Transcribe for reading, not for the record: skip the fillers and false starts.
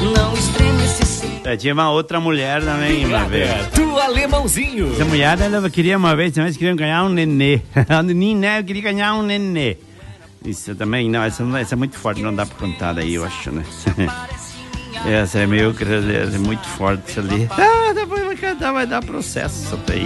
Não estremece. Tinha uma outra mulher também, uma vez. Do Alemãozinho. Essa mulher, ela queria uma vez, também queria ganhar um nenê. Eu queria ganhar um nenê. Isso também, não, essa é muito forte, não dá pra contar aí, eu acho, né? Essa é meio, é muito forte ali. Depois vai dar processo isso aí.